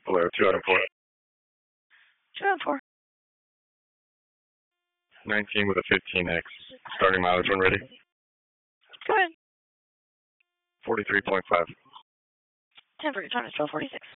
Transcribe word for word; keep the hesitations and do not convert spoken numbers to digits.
Hello, two out of four. Two out of four. nineteen with a fifteen X. Starting mileage when ready. Go ahead. forty-three point five. Ten for your time is twelve forty-six.